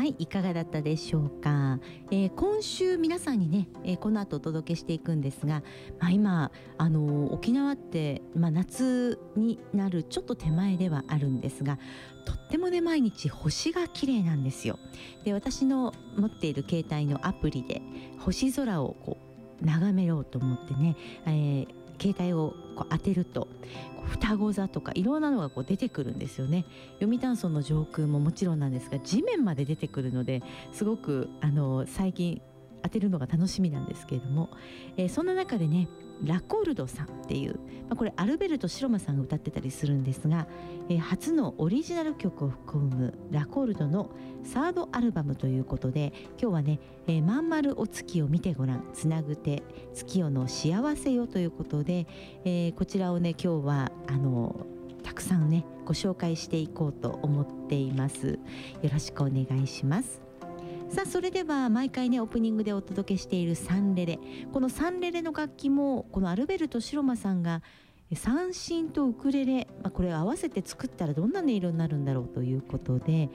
はいいかがだったでしょうか。今週皆さんにね、この後お届けしていくんですが、今沖縄って、夏になるちょっと手前ではあるんですが、とってもね毎日星が綺麗なんですよ。で私の持っている携帯のアプリで星空をこう眺めようと思ってね、携帯をこう当てると双子座とかいろんなのがこう出てくるんですよね。読谷村の上空ももちろんなんですが、地面まで出てくるのですごく最近当てるのが楽しみなんですけれども、そんな中でねラコルドさんっていう、これアルベルト白間さんが歌ってたりするんですが、初のオリジナル曲を含むラコルドのサードアルバムということで、今日はね、まんまるお月を見てごらんつなぐて月夜の幸せよということで、こちらをね今日はたくさんねご紹介していこうと思っています。よろしくお願いします。さあそれでは毎回ねオープニングでお届けしているサンレレ、このサンレレの楽器もこのアルベルト白間さんが三線とウクレレ、これを合わせて作ったらどんな音色になるんだろうということで、